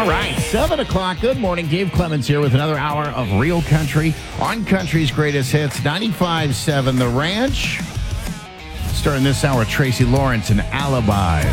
All right, 7 o'clock. Good morning. Dave Clemens here with another hour of Real Country on Country's Greatest Hits, 95.7 The Ranch. Starting this hour, Tracy Lawrence and Alibis.